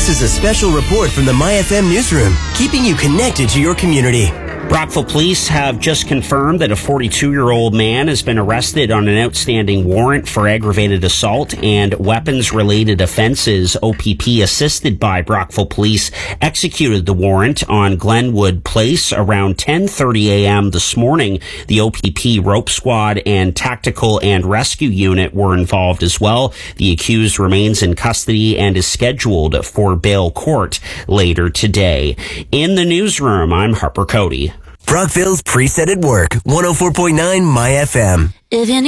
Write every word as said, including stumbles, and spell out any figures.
This is a special report from the My F M newsroom, keeping you connected to your community. Brockville police have just confirmed that a forty-two-year-old man has been arrested on an outstanding warrant for aggravated assault and weapons-related offenses. O P P, assisted by Brockville police, executed the warrant on Glenwood Place around ten thirty a.m. this morning. The O P P rope squad and tactical and rescue unit were involved as well. The accused remains in custody and is scheduled for bail court later today. In the newsroom, I'm Harper Cody. Brockville's Preset at Work, one oh four point nine My F M. If you need